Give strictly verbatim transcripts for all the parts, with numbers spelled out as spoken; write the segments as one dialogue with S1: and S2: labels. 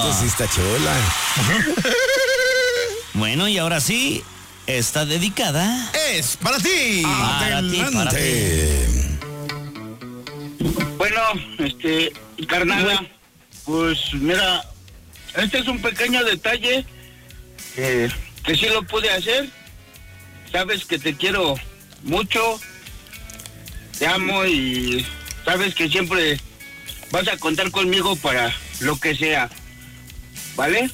S1: pues sí está chula.
S2: Bueno, y ahora sí, está dedicada.
S3: Es para ti.
S2: Para ti, para ti.
S4: Bueno, este, carnala, pues mira, este es un pequeño detalle eh, que sí lo pude hacer. Sabes que te quiero mucho, te amo y sabes que siempre vas a contar conmigo para lo que sea, ¿vale?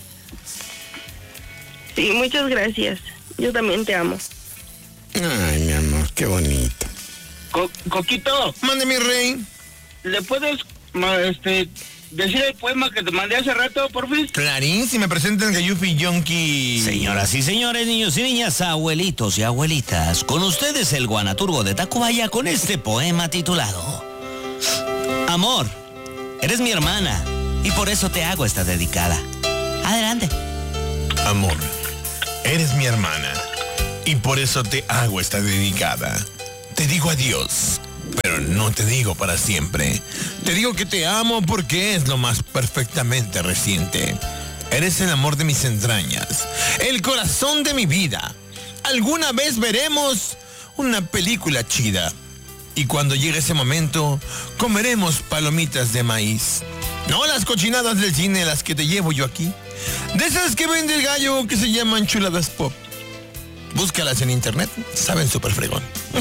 S5: Sí, muchas gracias. Yo también te amo.
S1: Ay, mi amor, qué bonito.
S4: Co- Coquito.
S3: Mande, mi rey.
S4: ¿Le puedes ma, este, decir el poema que te mandé hace rato, por fin?
S3: Clarín, si me presentan Gayufi Yonki.
S2: Señoras y señores, niños y niñas, abuelitos y abuelitas, con ustedes el guanaturgo de Tacubaya con este poema titulado Amor, eres mi hermana y por eso te hago esta dedicada. Adelante.
S3: Amor, eres mi hermana y por eso te hago esta dedicada. Te digo adiós, pero no te digo para siempre. Te digo que te amo porque es lo más perfectamente reciente. Eres el amor de mis entrañas, el corazón de mi vida. Alguna vez veremos una película chida. Y cuando llegue ese momento, comeremos palomitas de maíz. No las cochinadas del cine, las que te llevo yo aquí. De esas que vende el gallo que se llaman chuladas pop. Búscalas en internet, saben súper fregón.
S2: Wow.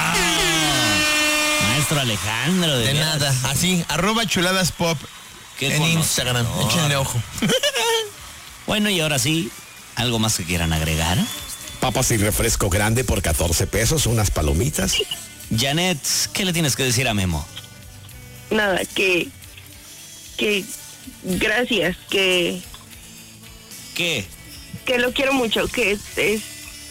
S2: Maestro Alejandro. De,
S3: De
S2: veras.
S3: nada, así, arroba chuladas pop
S2: Qué
S3: en Instagram.
S2: conocedor.
S3: Échenle ojo.
S2: Bueno, y ahora sí, ¿algo más que quieran agregar?
S1: Papas y refresco grande por catorce pesos, unas palomitas.
S2: Janet, ¿qué le tienes que decir a Memo?
S5: Nada, que... que... gracias, que...
S2: ¿Qué?
S5: que lo quiero mucho, que es... es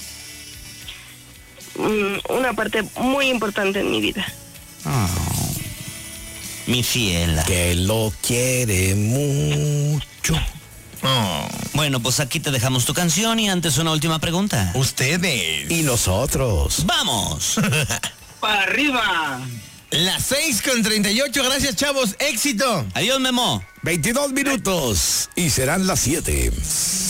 S5: mm, una parte muy importante en mi vida.
S2: Oh, mi fiela.
S1: Que lo quiere mucho.
S3: Oh,
S2: Bueno, pues aquí te dejamos tu canción y antes una última pregunta.
S3: ustedes.
S1: Y nosotros.
S2: ¡Vamos!
S4: ¡Para arriba!
S3: Las seis con treinta y ocho, gracias chavos, éxito.
S2: Adiós, Memo.
S1: veintidós minutos y serán las siete.